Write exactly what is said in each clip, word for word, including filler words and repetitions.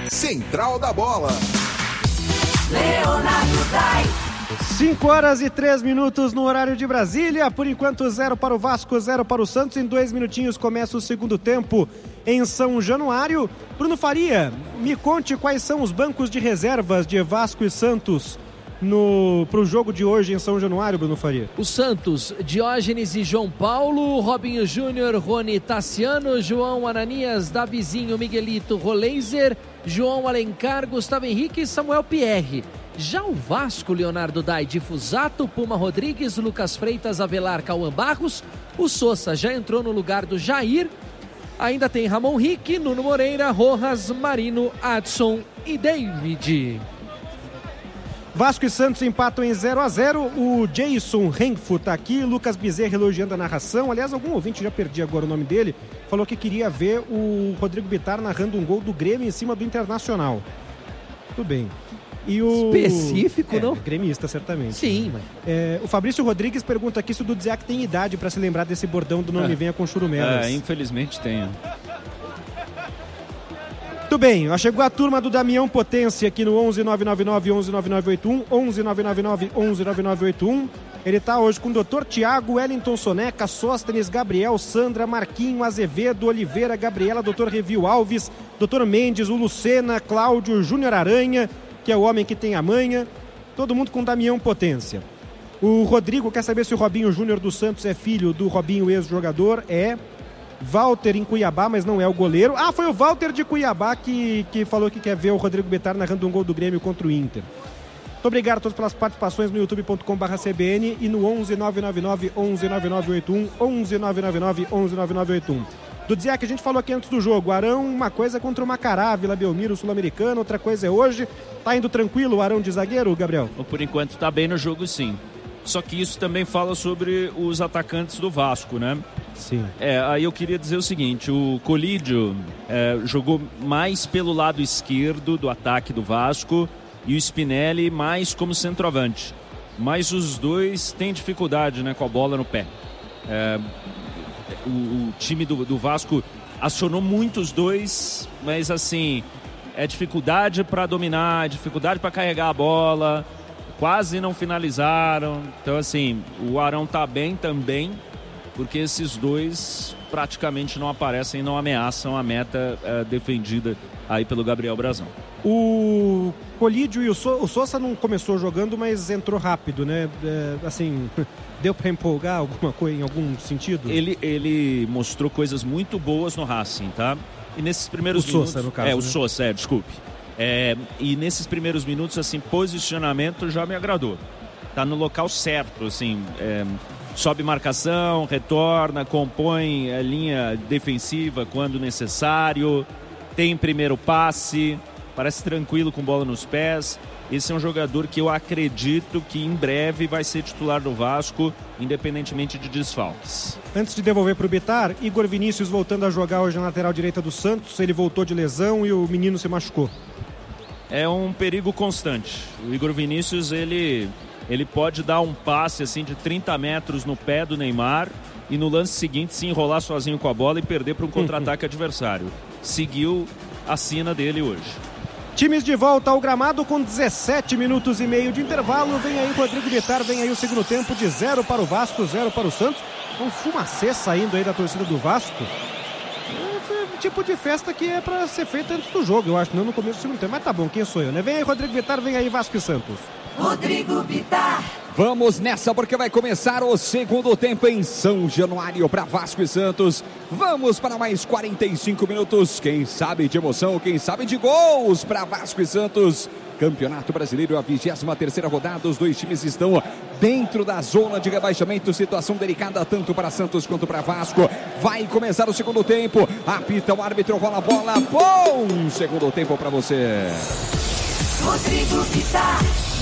Central da Bola. Leonardo Dai. cinco horas e três minutos no horário de Brasília. Por enquanto, zero para o Vasco, zero para o Santos. Em dois minutinhos começa o segundo tempo em São Januário. Bruno Faria, me conte quais são os bancos de reservas de Vasco e Santos para o jogo de hoje em São Januário, Bruno Faria. O Santos, Diógenes e João Paulo, Robinho Júnior, Rony Tassiano, João Ananias, Davizinho, Miguelito, Roleiser, João Alencar, Gustavo Henrique e Samuel Pierre. Já o Vasco, Leonardo Dai, de Fusato, Puma Rodrigues, Lucas Freitas, Avelar, Cauã Barros. O Sousa já entrou no lugar do Jair. Ainda tem Ramon Rick, Nuno Moreira, Rojas, Marino, Adson e David. Vasco e Santos empatam em zero a zero. O Jason Renfo tá aqui, Lucas Bezerra elogiando a narração. Aliás, algum ouvinte, já perdi agora o nome dele, falou que queria ver o Rodrigo Bittar narrando um gol do Grêmio em cima do Internacional. Tudo bem. E o... Específico, é, não? Gremista, certamente. Sim, mas... É, o Fabrício Rodrigues pergunta aqui se o Dudziak tem idade para se lembrar desse bordão do Não é. Me Venha com Churumelas. É, infelizmente tenho. Muito bem, chegou a turma do Damião Potência aqui no onze nove nove nove, onze nove nove oito um, onze nove nove nove, onze nove nove oito um. Ele está hoje com o doutor Tiago, Wellington Soneca, Sóstenes, Gabriel, Sandra, Marquinho, Azevedo, Oliveira, Gabriela, doutor Revil Alves, doutor Mendes, o Lucena, Cláudio, Júnior Aranha, que é o homem que tem a manha, todo mundo com Damião Potência. O Rodrigo quer saber se o Robinho Júnior do Santos é filho do Robinho ex-jogador. É. Walter em Cuiabá, mas não é o goleiro. Ah, foi o Walter de Cuiabá que, que falou que quer ver o Rodrigo Bittar narrando um gol do Grêmio contra o Inter. Muito obrigado a todos pelas participações no youtube ponto com barra c b n e no onze nove nove nove, onze nove nove oito um, onze nove nove nove, onze nove nove oito um. Do Dziak, a gente falou aqui antes do jogo, Arão, uma coisa contra o Macará, Vila Belmiro, Sul-Americano, outra coisa é hoje. Tá indo tranquilo o Arão de zagueiro, Gabriel? Por enquanto tá bem no jogo, sim. Só que isso também fala sobre os atacantes do Vasco, né? Sim. É, aí eu queria dizer o seguinte, o Colídio é, jogou mais pelo lado esquerdo do ataque do Vasco e o Spinelli mais como centroavante. Mas os dois têm dificuldade, né, com a bola no pé. É, o, o time do, do Vasco acionou muito os dois, mas assim, é dificuldade para dominar, dificuldade para carregar a bola, quase não finalizaram. Então assim, o Arão tá bem também, porque esses dois praticamente não aparecem e não ameaçam a meta é, defendida aí pelo Gabriel Brazão. O Colídio e o, so o Sousa não começou jogando, mas entrou rápido, né? É, assim, deu para empolgar alguma coisa, em algum sentido? Ele, ele mostrou coisas muito boas no Racing, tá? E nesses primeiros o minutos... Sousa, no caso. É, o né? Sousa, é, desculpe. É, e nesses primeiros minutos, assim, posicionamento já me agradou. Tá no local certo, assim... É, sobe marcação, retorna, compõe a linha defensiva quando necessário, tem primeiro passe, parece tranquilo com bola nos pés. Esse é um jogador que eu acredito que em breve vai ser titular do Vasco, independentemente de desfalques. Antes de devolver para o Bittar, Igor Vinícius voltando a jogar hoje na lateral direita do Santos, ele voltou de lesão e o menino se machucou. É um perigo constante. O Igor Vinícius, ele... Ele pode dar um passe assim de trinta metros no pé do Neymar e no lance seguinte se enrolar sozinho com a bola e perder para um contra-ataque adversário. Seguiu a sina dele hoje. Times de volta ao gramado com dezessete minutos e meio de intervalo. Vem aí Rodrigo Bittar, vem aí o segundo tempo de zero para o Vasco, zero para o Santos. Um fumacê saindo aí da torcida do Vasco. É um tipo de festa que é para ser feita antes do jogo, eu acho, não no começo do segundo tempo. Mas tá bom, quem sou eu, né? Vem aí Rodrigo Bittar, vem aí Vasco e Santos. Rodrigo Bittar. Vamos nessa porque vai começar o segundo tempo em São Januário para Vasco e Santos. Vamos para mais quarenta e cinco minutos, quem sabe de emoção, quem sabe de gols para Vasco e Santos. Campeonato Brasileiro, a vigésima terceira rodada, os dois times estão dentro da zona de rebaixamento, situação delicada tanto para Santos quanto para Vasco. Vai começar o segundo tempo, apita o árbitro, rola a bola, bom segundo tempo para você. Rodrigo Bittar.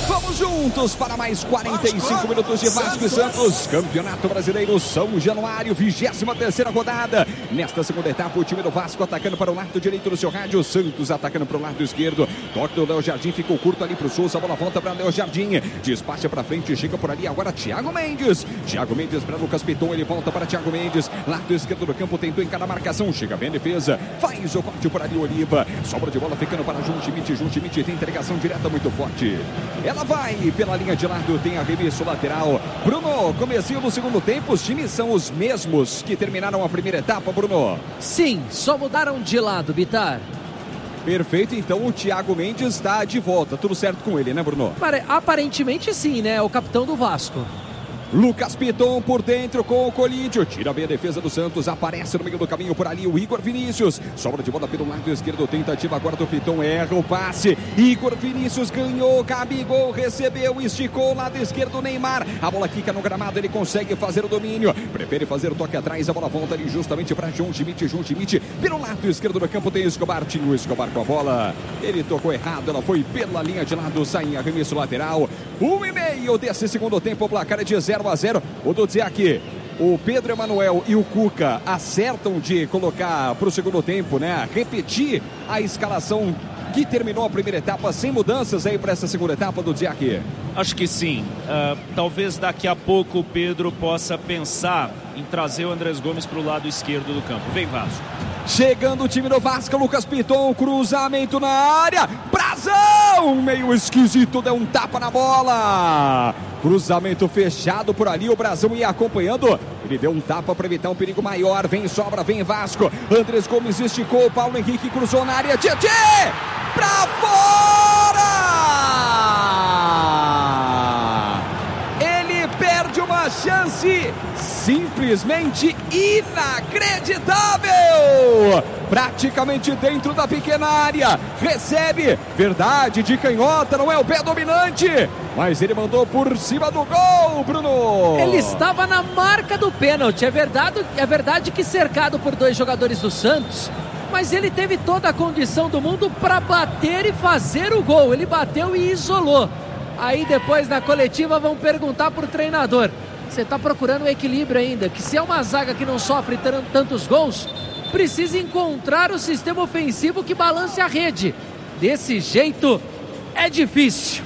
Vamos juntos para mais quarenta e cinco minutos de Vasco e Santos. Campeonato Brasileiro São Januário, vigésima terceira rodada. Nesta segunda etapa, o time do Vasco atacando para o lado direito do seu rádio. Santos atacando para o lado esquerdo. Toque do Léo Jardim, ficou curto ali para o Souza. A bola volta para Léo Jardim. Despacha para frente, chega por ali agora Thiago Mendes. Thiago Mendes para Lucas Piton, ele volta para Thiago Mendes. Lado esquerdo do campo, tentou em cada marcação. Chega bem a defesa, faz o corte por ali Oliva. Sobra de bola ficando para João Schmidt. João Schmidt tem entregação direta muito forte. Ela vai pela linha de lado, tem arremesso lateral. Bruno, comecinho do segundo tempo, os times são os mesmos que terminaram a primeira etapa, Bruno? Sim, só mudaram de lado, Bitar. Perfeito, então o Thiago Mendes está de volta, tudo certo com ele, né, Bruno? Aparentemente sim, né, o capitão do Vasco. Lucas Piton por dentro com o Colídio. Tira bem a defesa do Santos. Aparece no meio do caminho por ali o Igor Vinícius. Sobra de bola pelo lado esquerdo. Tentativa agora do Piton. Erra o passe. Igor Vinícius ganhou. Gabigol recebeu. Esticou. Lado esquerdo Neymar. A bola quica no gramado. Ele consegue fazer o domínio. Prefere fazer o toque atrás. A bola volta ali justamente para João Schmidt. João Schmidt pelo lado esquerdo do campo tem Escobar. Tinha o Escobar com a bola. Ele tocou errado. Ela foi pela linha de lado. Sai em arremesso lateral. Um e meio desse segundo tempo. O placar é de zero a zero. Vou dizer aqui, o Pedro Emanuel e o Cuca acertam de colocar para o segundo tempo, né? Repetir a escalação que terminou a primeira etapa sem mudanças aí para essa segunda etapa do Dziaki. Acho que sim. Uh, talvez daqui a pouco o Pedro possa pensar em trazer o Andrés Gomes para o lado esquerdo do campo. Vem, Vasco. Chegando o time do Vasco, Lucas Piton, cruzamento na área, Brazão, meio esquisito, deu um tapa na bola, cruzamento fechado por ali, o Brazão ia acompanhando, ele deu um tapa para evitar um perigo maior, vem sobra, vem Vasco, Andrés Gomes esticou, Paulo Henrique cruzou na área, Tietê, pra fora! Ele perde uma chance simplesmente inacreditável! Praticamente dentro da pequena área, recebe, verdade, de canhota, não é o pé dominante, mas ele mandou por cima do gol, Bruno! Ele estava na marca do pênalti, é verdade, é verdade que cercado por dois jogadores do Santos, mas ele teve toda a condição do mundo para bater e fazer o gol, ele bateu e isolou. Aí depois na coletiva vão perguntar para o treinador, você está procurando o equilíbrio ainda, que se é uma zaga que não sofre tantos gols, precisa encontrar o sistema ofensivo que balance a rede. Desse jeito é difícil.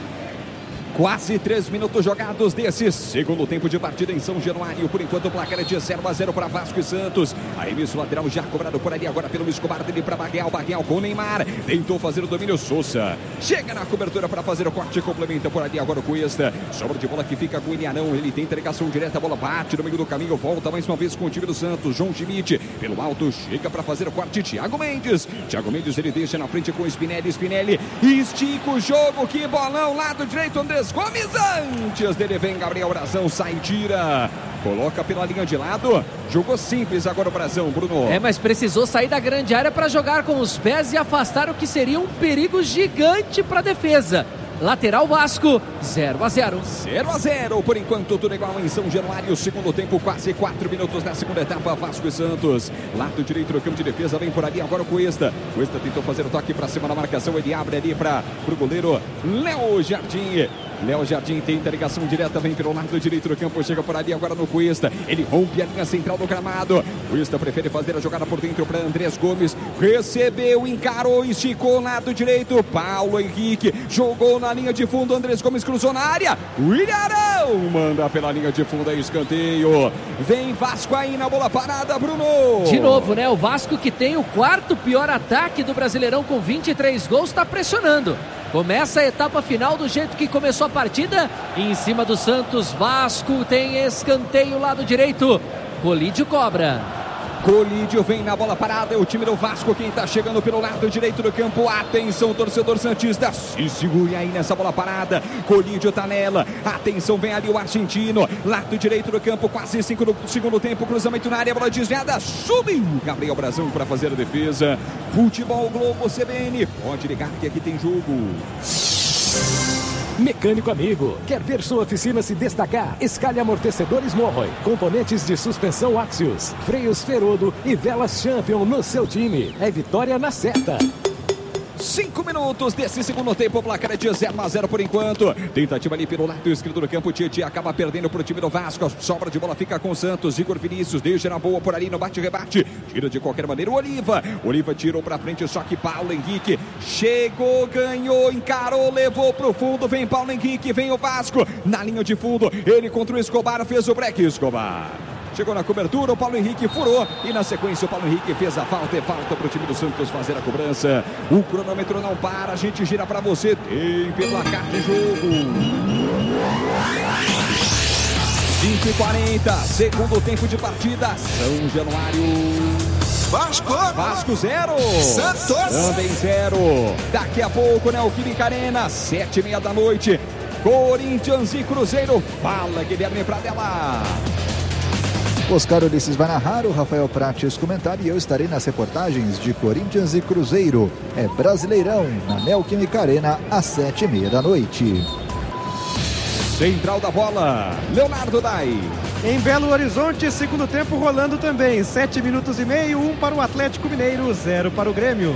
Quase três minutos jogados desse segundo tempo de partida em São Januário. Por enquanto o placar é de zero a zero para Vasco e Santos. Arremesso lateral já cobrado por ali agora pelo Escobar dele para Baguel. Baguel com o Neymar. Tentou fazer o domínio Souza. Chega na cobertura para fazer o corte. Complementa por ali agora o Cuesta. Sobra de bola que fica com o Ilharão. Ele tem entregação direta. A bola bate no meio do caminho. Volta mais uma vez com o time do Santos. João Schmidt pelo alto. Chega para fazer o corte. Thiago Mendes. Thiago Mendes ele deixa na frente com o Spinelli. Spinelli estica o jogo. Que bolão. Lado direito Andrés Gomes, antes dele vem Gabriel Brazão, sai e tira, coloca pela linha de lado, jogou simples agora o Brazão, Bruno. É, mas precisou sair da grande área para jogar com os pés e afastar o que seria um perigo gigante para a defesa. Lateral Vasco, zero a zero. zero a zero, por enquanto tudo igual em São Januário, segundo tempo, quase quatro minutos na segunda etapa, Vasco e Santos. Lado direito do campo de defesa, vem por ali agora o Cuesta. Cuesta tentou fazer o toque para cima da marcação, ele abre ali para o goleiro Léo Jardim. Léo Jardim tem interligação direta, vem pelo lado direito do campo, chega por ali agora no Cuesta. Ele rompe a linha central do gramado. Cuesta prefere fazer a jogada por dentro para Andrés Gomes. Recebeu, encarou, esticou lado direito. Paulo Henrique jogou na linha de fundo. Andrés Gomes cruzou na área. O Ilharão manda pela linha de fundo, é escanteio. Vem Vasco aí na bola parada, Bruno. De novo, né? O Vasco, que tem o quarto pior ataque do Brasileirão com vinte e três gols, está pressionando. Começa a etapa final do jeito que começou a partida. Em cima do Santos, Vasco tem escanteio lado direito. Colídio cobra. Colídio vem na bola parada, é o time do Vasco quem está chegando pelo lado direito do campo. Atenção, torcedor santista, se segure aí nessa bola parada. Colídio tá nela, atenção, vem ali o argentino, lado direito do campo, quase cinco do segundo tempo, cruzamento na área, bola desviada, subiu Gabriel Brazão para fazer a defesa. Futebol Globo C B N, pode ligar que aqui tem jogo. Mecânico amigo, quer ver sua oficina se destacar? Escalhe amortecedores Morroy, componentes de suspensão Axios, freios Ferodo e velas Champion no seu time. É vitória na certa. Cinco minutos desse segundo tempo, o placar é de zero a zero por enquanto. Tentativa ali pelo lado esquerdo do campo, Tietê acaba perdendo para o time do Vasco. A sobra de bola fica com o Santos. Igor Vinícius deixa na boa por ali no bate-rebate. Tira de qualquer maneira o Oliva. Oliva tirou para frente, só que Paulo Henrique chegou, ganhou, encarou, levou para o fundo. Vem Paulo Henrique, vem o Vasco na linha de fundo. Ele contra o Escobar, fez o break. Escobar chegou na cobertura, o Paulo Henrique furou e na sequência o Paulo Henrique fez a falta e falta para o time do Santos fazer a cobrança. O cronômetro não para, a gente gira para você. Tempo e placar de jogo. cinco e quarenta, segundo tempo de partida. São Januário. Vasco. Vasco zero. Santos. Também zero. Daqui a pouco, Neoquímica Arena, sete e meia da noite. Corinthians e Cruzeiro. Fala, Guilherme Pradella. Oscar Ulisses vai narrar, o Rafael Prates comentar e eu estarei nas reportagens de Corinthians e Cruzeiro. É Brasileirão, na Neoquímica Arena, às sete e meia da noite. Central da bola, Leonardo Dai. Em Belo Horizonte, segundo tempo rolando também. Sete minutos e meio, um para o Atlético Mineiro, zero para o Grêmio.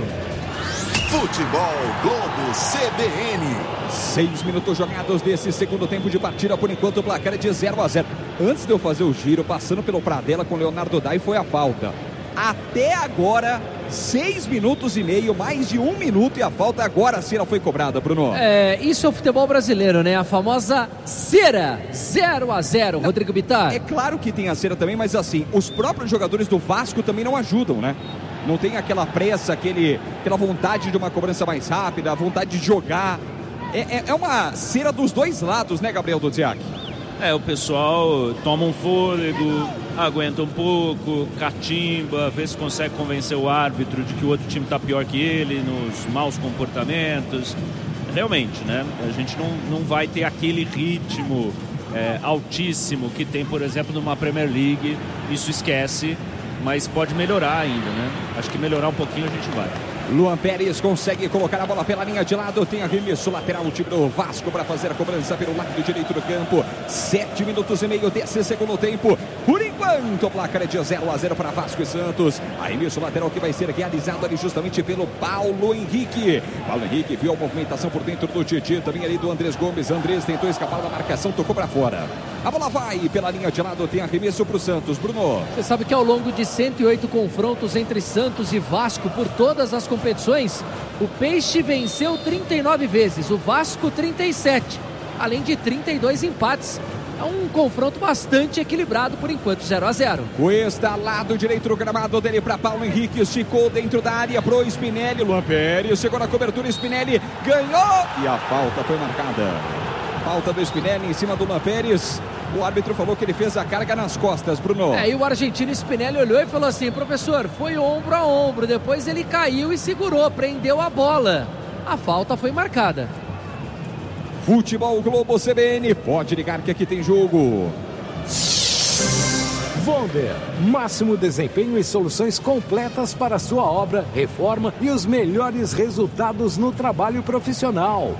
Futebol Globo C B N. Seis minutos jogados desse segundo tempo de partida. Por enquanto o placar é de zero a zero. Antes de eu fazer o giro, passando pelo Pradella com o Leonardo Dai, foi a falta. Até agora, seis minutos e meio, mais de um minuto e a falta agora sim ela foi cobrada, Bruno. É, isso é o futebol brasileiro, né? A famosa cera, zero a zero, Rodrigo Bittar. É claro que tem a cera também, mas assim, os próprios jogadores do Vasco também não ajudam, né? Não tem aquela pressa, aquele, aquela vontade de uma cobrança mais rápida, a vontade de jogar. É, é, é uma cera dos dois lados, né, Gabriel Duziak? É, o pessoal toma um fôlego, aguenta um pouco, catimba, vê se consegue convencer o árbitro de que o outro time está pior que ele nos maus comportamentos. Realmente, né? A gente não, não vai ter aquele ritmo é, altíssimo que tem, por exemplo, numa Premier League. Isso esquece, mas pode melhorar ainda, né? Acho que melhorar um pouquinho a gente vai. Luan Pérez consegue colocar a bola pela linha de lado. Tem arremesso lateral, o time do Vasco para fazer a cobrança pelo lado direito do campo. Sete minutos e meio desse segundo tempo. Por enquanto, o placar é de zero a zero para Vasco e Santos. Arremesso lateral que vai ser realizado ali justamente pelo Paulo Henrique. Paulo Henrique viu a movimentação por dentro do Tietê, também ali do Andrés Gomes. Andrés tentou escapar da marcação, tocou para fora. A bola vai pela linha de lado, tem arremesso para o Santos. Bruno. Você sabe que ao longo de cento e oito confrontos entre Santos e Vasco por todas as competições, o Peixe venceu trinta e nove vezes, o Vasco trinta e sete, além de trinta e dois empates. É um confronto bastante equilibrado por enquanto, zero a zero. Cuesta, lado direito do gramado dele para Paulo Henrique, esticou dentro da área pro Spinelli. Luan Pérez chegou na cobertura, Spinelli ganhou e a falta foi marcada. Falta do Spinelli em cima do Luan Pérez. O árbitro falou que ele fez a carga nas costas, Bruno. É, e o argentino Spinelli olhou e falou assim: professor, foi ombro a ombro. Depois ele caiu e segurou, prendeu a bola. A falta foi marcada. Futebol Globo C B N, pode ligar que aqui tem jogo. Vonder, máximo desempenho e soluções completas para a sua obra, reforma e os melhores resultados no trabalho profissional.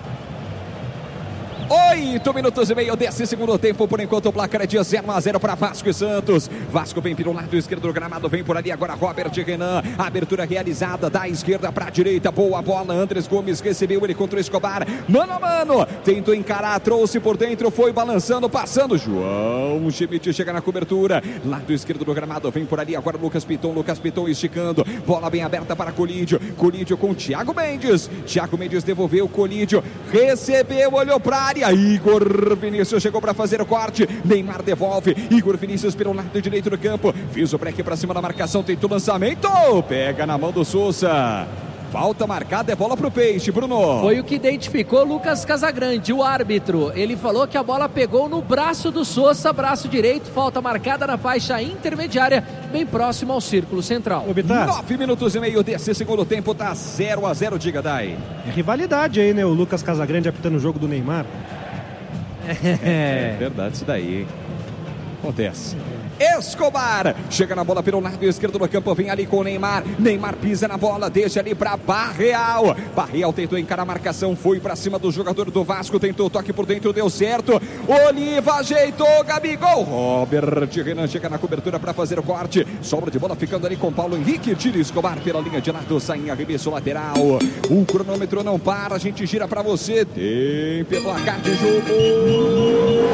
Oito minutos e meio desse segundo tempo. Por enquanto o placar é de zero a zero para Vasco e Santos. Vasco vem pelo lado esquerdo do gramado, vem por ali agora Robert Renan. Abertura realizada da esquerda para a direita, boa bola. Andrés Gomes recebeu ele contra o Escobar, mano a mano, tentou encarar, trouxe por dentro, foi balançando, passando. João Schmidt chega na cobertura, lado esquerdo do gramado, vem por ali agora Lucas Piton. Lucas Piton esticando, bola bem aberta para Colídio. Colídio com Thiago Mendes. Thiago Mendes devolveu, Colídio recebeu, olhou para a área. Igor Vinícius chegou para fazer o corte. Neymar devolve. Igor Vinícius pelo lado direito do campo. Fiz o break para cima da marcação. Tentou lançamento. Pega na mão do Sousa. Falta marcada, é bola pro Peixe, Bruno. Foi o que identificou Lucas Casagrande, o árbitro. Ele falou que a bola pegou no braço do Sousa, braço direito. Falta marcada na faixa intermediária, bem próximo ao círculo central. Nove minutos e meio desse segundo tempo, tá zero a zero, diga, Dai. É rivalidade aí, né? O Lucas Casagrande apitando o jogo do Neymar. É, é verdade isso daí, hein? Acontece. Escobar, chega na bola pelo lado esquerdo do campo, vem ali com o Neymar, Neymar pisa na bola, deixa ali para Barreal, Barreal tentou encarar a marcação, foi para cima do jogador do Vasco, tentou toque por dentro, deu certo, Oliva ajeitou, Gabigol, Robert Renan chega na cobertura para fazer o corte, sobra de bola ficando ali com Paulo Henrique, tira Escobar pela linha de lado, sai em arremesso lateral, o cronômetro não para, a gente gira para você, tem pelo placar de jogo.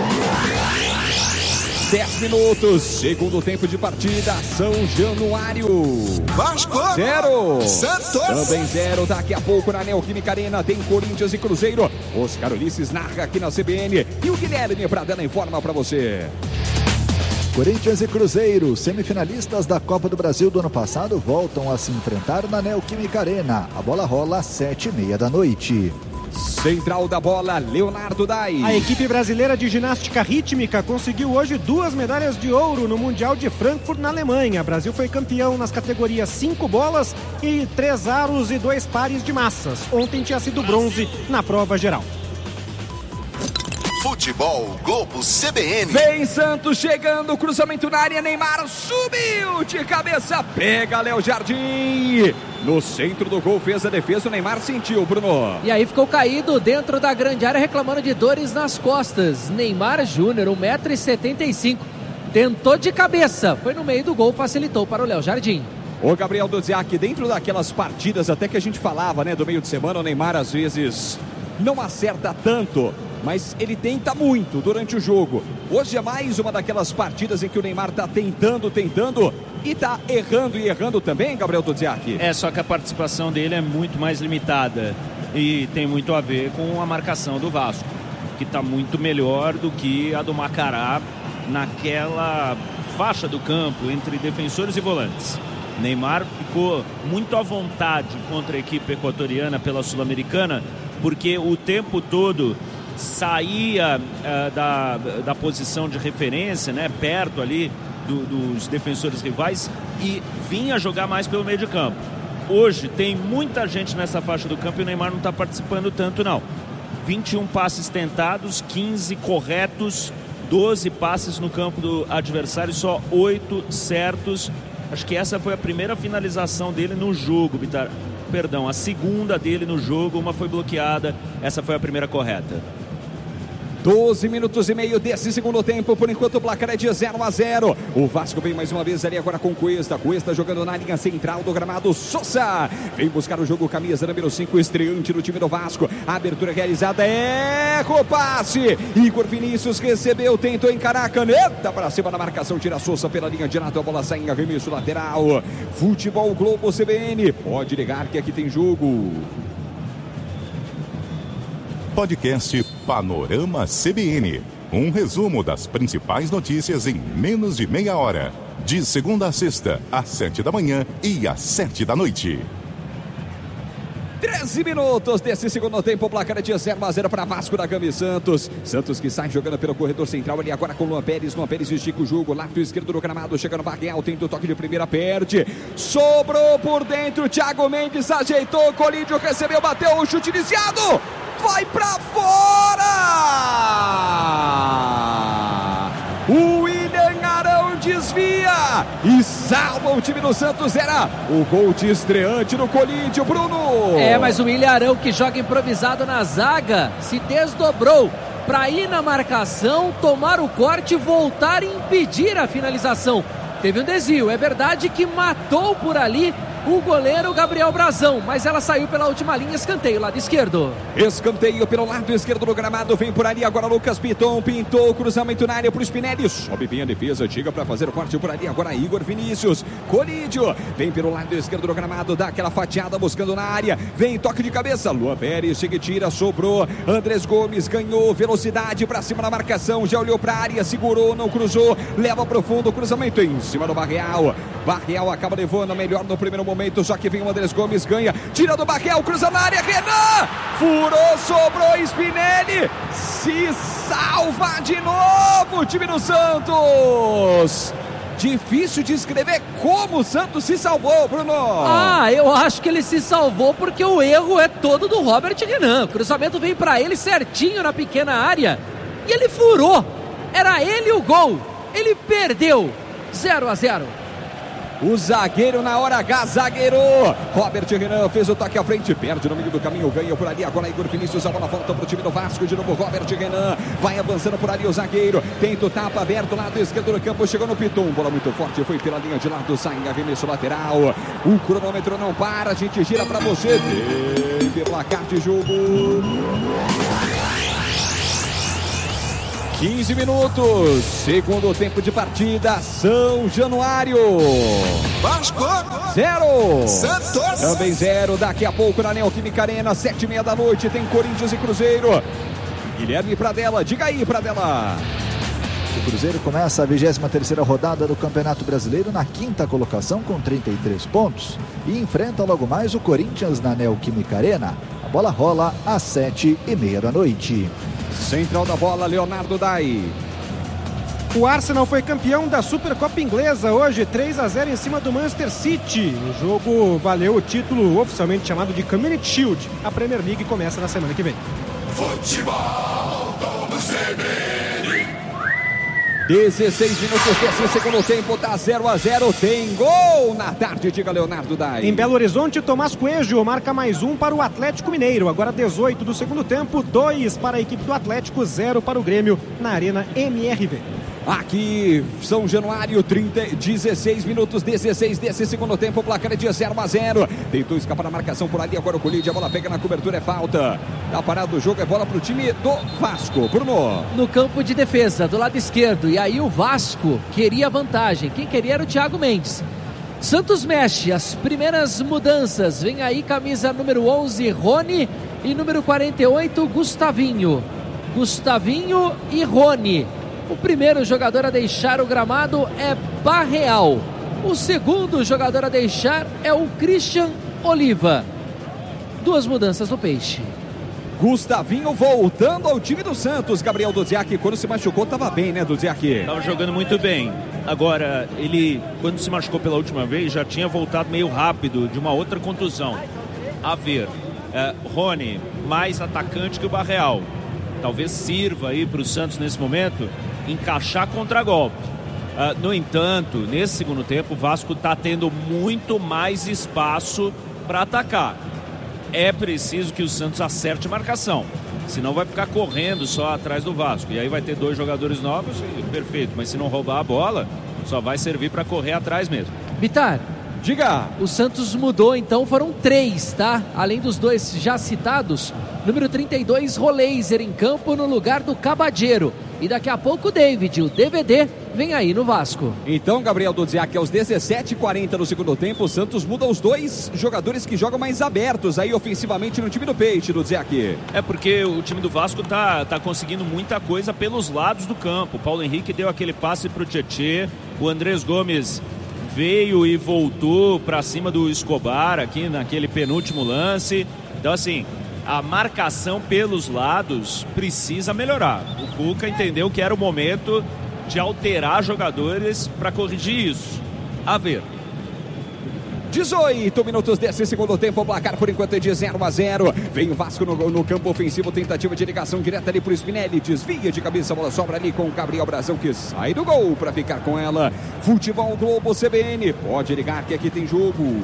dez minutos, segundo tempo de partida, São Januário. Vasco zero. Santos também zero. Daqui a pouco na Neoquímica Arena tem Corinthians e Cruzeiro. Oscar Ulisses narra aqui na C B N e o Guilherme Pradella informa para você. Corinthians e Cruzeiro, semifinalistas da Copa do Brasil do ano passado, voltam a se enfrentar na Neoquímica Arena. A bola rola às sete e meia da noite. Central da bola, Leonardo Dai. A equipe brasileira de ginástica rítmica conseguiu hoje duas medalhas de ouro no Mundial de Frankfurt, na Alemanha. O Brasil foi campeão nas categorias cinco bolas e três aros e dois pares de massas. Ontem tinha sido bronze na prova geral. Futebol Globo C B N. Vem Santos chegando, cruzamento na área, Neymar subiu de cabeça, pega Léo Jardim. No centro do gol fez a defesa, o Neymar sentiu, Bruno. E aí ficou caído dentro da grande área reclamando de dores nas costas. Neymar Júnior, um metro e setenta e cinco. Tentou de cabeça, foi no meio do gol, facilitou para o Léo Jardim. O Gabriel Duziak, dentro daquelas partidas até que a gente falava, né, do meio de semana, o Neymar às vezes não acerta tanto, mas ele tenta muito durante o jogo. Hoje é mais uma daquelas partidas em que o Neymar está tentando, tentando e está errando e errando também, Gabriel Duziak. É, só que a participação dele é muito mais limitada e tem muito a ver com a marcação do Vasco, que está muito melhor do que a do Macará naquela faixa do campo entre defensores e volantes. Neymar ficou muito à vontade contra a equipe equatoriana pela Sul-Americana, porque o tempo todo saía uh, da, da posição de referência, né, perto ali do, dos defensores rivais e vinha jogar mais pelo meio de campo. Hoje tem muita gente nessa faixa do campo e o Neymar não está participando tanto, não. vinte e um passes tentados, quinze corretos, doze passes no campo do adversário, só oito certos. Acho que essa foi a primeira finalização dele no jogo, Bitar. Perdão, a segunda dele no jogo, uma foi bloqueada, essa foi a primeira correta. doze minutos e meio desse segundo tempo, por enquanto o placar é de zero a zero. O Vasco vem mais uma vez ali agora com Cuesta, Cuesta jogando na linha central do gramado, Sousa vem buscar o jogo, camisa número cinco, estreante do time do Vasco, a abertura realizada, é o passe, Igor Vinícius recebeu, tentou encarar a caneta para cima da marcação, tira a Sousa pela linha de lado, a bola sai em arremesso lateral. Futebol Globo C B N, pode ligar que aqui tem jogo. Podcast Panorama C B N. Um resumo das principais notícias em menos de meia hora. De segunda a sexta, às sete da manhã e às sete da noite. treze minutos desse segundo tempo, o placar é de zero a zero para Vasco da Gama e Santos. Santos que sai jogando pelo corredor central ali agora com Luan Pérez. Luan Pérez estica o jogo, lado esquerdo do gramado, chega no Barreal, tenta o toque de primeira, perde. Sobrou por dentro, Thiago Mendes ajeitou, Colídio recebeu, bateu, o chute iniciado. Vai pra fora! O William Arão desvia e salva o time do Santos. Era o gol de estreante no Colídio, Bruno. É, mas o William Arão, que joga improvisado na zaga, se desdobrou para ir na marcação, tomar o corte, voltar e impedir a finalização. Teve um desvio, é verdade que matou por ali o goleiro Gabriel Brazão, mas ela saiu pela última linha, escanteio, lado esquerdo. Escanteio pelo lado esquerdo do gramado, vem por ali agora Lucas Piton, pintou o cruzamento na área pro Spinelli, sobe bem a defesa, chega para fazer o corte por ali agora Igor Vinícius, Colídio, vem pelo lado esquerdo do gramado, dá aquela fatiada buscando na área, vem toque de cabeça, Luan Pérez, chega e tira, sobrou, Andrés Gomes ganhou velocidade para cima da marcação, já olhou para a área, segurou, não cruzou, leva pro fundo, cruzamento em cima do Barreal, Barreal acaba levando a melhor no primeiro momento, só que vem o Andrés Gomes, ganha, tira do Barreal, cruza na área, Renan, furou, sobrou, Spinelli, se salva de novo o time do Santos. Difícil de escrever como o Santos se salvou, Bruno. Ah, eu acho que ele se salvou porque o erro é todo do Robert Renan. O cruzamento vem pra ele certinho na pequena área e ele furou. Era ele o gol. Ele perdeu. zero a zero. O zagueiro na hora H, zagueiro Robert Renan fez o toque à frente, perde no meio do caminho, ganha por ali, agora Igor Vinícius, a bola volta para o time do Vasco, de novo Robert Renan, vai avançando por ali o zagueiro, tenta o tapa aberto, lado esquerdo do campo, chegou no Piton, bola muito forte, foi pela linha de lado, sai em arremesso lateral, o cronômetro não para, a gente gira para você, teve placar de jogo. quinze minutos, segundo tempo de partida, São Januário. Vasco. Zero. Santos. Também zero, daqui a pouco na Neoquímica Arena, sete e meia da noite, tem Corinthians e Cruzeiro. Guilherme Pradella, diga aí, Pradella. O Cruzeiro começa a vigésima terceira rodada do Campeonato Brasileiro na quinta colocação com trinta e três pontos e enfrenta logo mais o Corinthians na Neoquímica Arena. A bola rola às sete e meia da noite. Central da bola, Leonardo Dai. O Arsenal foi campeão da Supercopa Inglesa hoje, três a zero em cima do Manchester City. O jogo valeu o título oficialmente chamado de Community Shield. A Premier League começa na semana que vem. Futebol do C B N. dezesseis minutos desse segundo tempo, tá zero a zero, tem gol na tarde, diga Leonardo Dai. Em Belo Horizonte, Tomás Coelho marca mais um para o Atlético Mineiro. Agora dezoito do segundo tempo, dois para a equipe do Atlético, zero para o Grêmio na Arena M R V. Aqui, São Januário, trinta, dezesseis minutos, dezesseis desse segundo tempo, o placar é de zero a zero. Tentou escapar a marcação por ali, agora o Colide, a bola pega na cobertura, é falta. Tá parado o jogo, é bola pro time do Vasco. Bruno. No campo de defesa, do lado esquerdo, e aí o Vasco queria vantagem. Quem queria era o Thiago Mendes. Santos mexe, as primeiras mudanças. Vem aí camisa número onze, Rony, e número quarenta e oito, Gustavinho. Gustavinho e Rony. O primeiro jogador a deixar o gramado é Barreal. O segundo jogador a deixar é o Christian Oliva. Duas mudanças no Peixe. Gustavinho voltando ao time do Santos. Gabriel Duziak, quando se machucou, estava bem, né, Duziak? Estava jogando muito bem. Agora, ele, quando se machucou pela última vez, já tinha voltado meio rápido de uma outra contusão. A ver, é, Rony, mais atacante que o Barreal. Talvez sirva aí para o Santos nesse momento encaixar contragolpe. Uh, no entanto, nesse segundo tempo, o Vasco está tendo muito mais espaço para atacar. É preciso que o Santos acerte a marcação, senão vai ficar correndo só atrás do Vasco. E aí vai ter dois jogadores novos e perfeito, mas se não roubar a bola, só vai servir para correr atrás mesmo. Bitar, diga! O Santos mudou, então foram três, tá? Além dos dois já citados, número trinta e dois, Roleiser em campo no lugar do Cabadeiro. E daqui a pouco o David, o D V D, vem aí no Vasco. Então, Gabriel Duziak, aos dezessete e quarenta no segundo tempo, o Santos muda os dois jogadores que jogam mais abertos aí ofensivamente no time do Peixe, Duziak. É porque o time do Vasco tá, tá conseguindo muita coisa pelos lados do campo. O Paulo Henrique deu aquele passe pro Tietê, o Andrés Gomes veio e voltou para cima do Escobar aqui naquele penúltimo lance. Então, assim, a marcação pelos lados precisa melhorar. O Cuca entendeu que era o momento de alterar jogadores para corrigir isso. A ver. dezoito minutos desse segundo tempo, o placar por enquanto é de zero a zero. Vem o Vasco no, no campo ofensivo, tentativa de ligação direta ali pro Spinelli, desvia de cabeça, a bola sobra ali com o Gabriel Brazão que sai do gol para ficar com ela. Futebol Globo C B N, pode ligar que aqui tem jogo.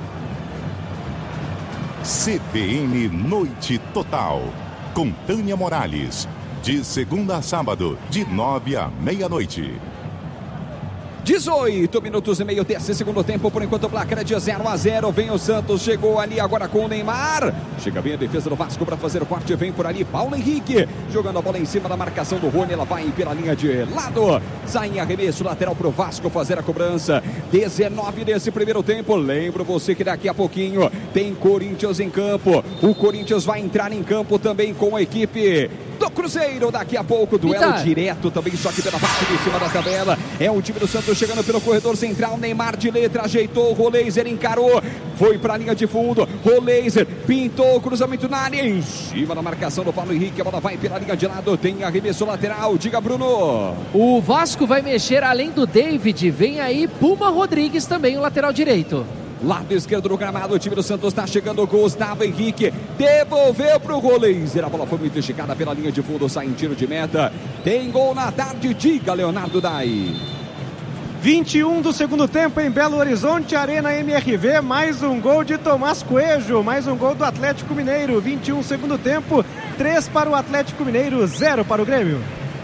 C B N Noite Total, com Tânia Morales, de segunda a sábado, de nove à meia-noite. dezoito minutos e meio desse segundo tempo, por enquanto o placar é de zero a zero. Vem o Santos, chegou ali agora com o Neymar. Chega bem a defesa do Vasco para fazer o corte, vem por ali Paulo Henrique, jogando a bola em cima da marcação do Rony, ela vai pela linha de lado. Sai em arremesso lateral para o Vasco fazer a cobrança. dezenove desse primeiro tempo. Lembro você que daqui a pouquinho tem Corinthians em campo. O Corinthians vai entrar em campo também com a equipe do Cruzeiro. Daqui a pouco, duelo Eita. direto também, só que pela parte de cima da tabela. É o time do Santos chegando pelo corredor central. Neymar de letra, ajeitou, Roleiser encarou, foi para a linha de fundo. Roleiser pintou o cruzamento na área, em cima da marcação do Paulo Henrique. A bola vai pela linha de lado, tem arremesso lateral. Diga, Bruno. O Vasco vai mexer além do David. Vem aí Puma Rodrigues também, o lateral direito. Lado esquerdo do gramado, o time do Santos está chegando. Gustavo Henrique devolveu para o Roleiser. A bola foi muito esticada pela linha de fundo, sai em tiro de meta. Tem gol na tarde, diga, Leonardo Dai. vinte e um do segundo tempo em Belo Horizonte, Arena M R V, mais um gol de Tomás Coelho, mais um gol do Atlético Mineiro, vinte e um segundo tempo, três para o Atlético Mineiro, zero para o Grêmio.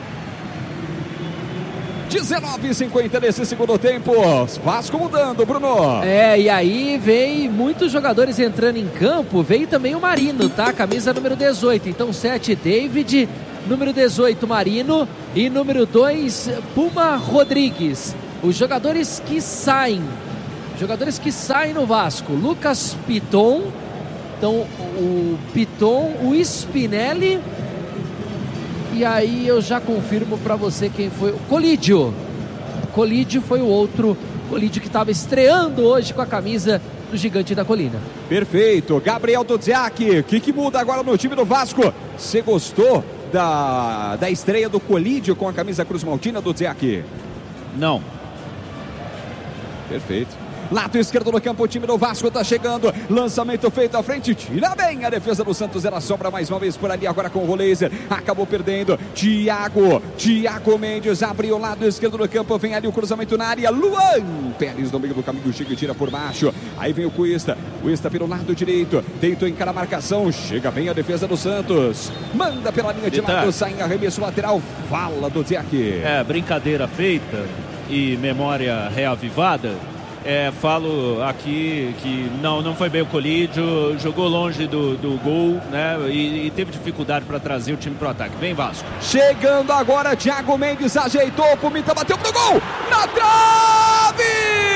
dezenove e cinquenta nesse segundo tempo, Vasco mudando, Bruno. É, e aí vem muitos jogadores entrando em campo, veio também o Marino, tá? Camisa número dezoito, então sete, David, número dezoito, Marino e número dois, Puma Rodrigues. Os jogadores que saem, jogadores que saem no Vasco, Lucas Piton, então o Piton, o Spinelli, e aí eu já confirmo para você quem foi, o Colídio, Colídio foi o outro, Colídio que estava estreando hoje com a camisa do Gigante da Colina. Perfeito, Gabriel Dudziak, o que, que muda agora no time do Vasco? Você gostou da, da estreia do Colídio com a camisa Cruz Maltina, Dudziak? Não. Perfeito. Lado esquerdo do campo, o time do Vasco tá chegando. Lançamento feito à frente, tira bem a defesa do Santos. Era sobra mais uma vez por ali agora com o Roleiser. Acabou perdendo. Thiago, Thiago Mendes abriu o lado esquerdo do campo. Vem ali o cruzamento na área. Luan Pérez no meio do caminho, chega e tira por baixo. Aí vem o Cuesta. Cuesta pelo lado direito. Tentou encarar a marcação. Chega bem a defesa do Santos. Manda pela linha de lado, sai em arremesso lateral. Fala do Ziak. É, brincadeira feita e memória reavivada. É, falo aqui que não, não foi bem o Colídio, jogou longe do, do gol, né? E, e teve dificuldade para trazer o time pro ataque. Vem, Vasco. Chegando agora, Thiago Mendes ajeitou, o Pumita bateu pro gol, na trave!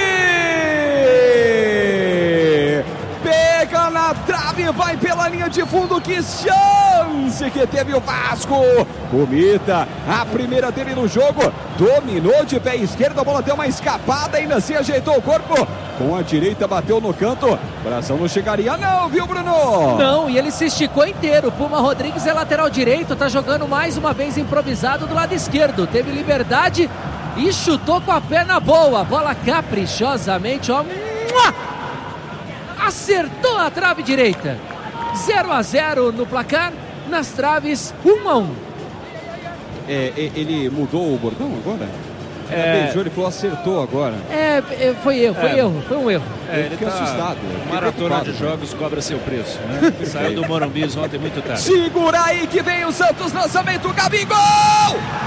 Pega na trave, vai pela linha de fundo, que chance que teve o Vasco! Pumita, a primeira dele no jogo, dominou de pé esquerdo, a bola deu uma escapada, ainda assim ajeitou o corpo, com a direita bateu no canto, o coração não chegaria não, viu, Bruno? Não, e ele se esticou inteiro. Puma Rodrigues é lateral direito, tá jogando mais uma vez improvisado do lado esquerdo, teve liberdade e chutou com a perna boa, bola caprichosamente, ó, acertou a trave direita. Zero a zero no placar, nas traves, um a um. É, ele mudou o bordão agora? É... Beijou, ele falou acertou agora. É, foi erro, foi É. erro, foi um erro. É, ele fiquei tá assustado. eu fiquei Maratona de preocupado. jogos cobra seu preço, né? Saiu do Morumbi ontem muito tarde. Segura aí que vem o Santos, lançamento, Gabigol!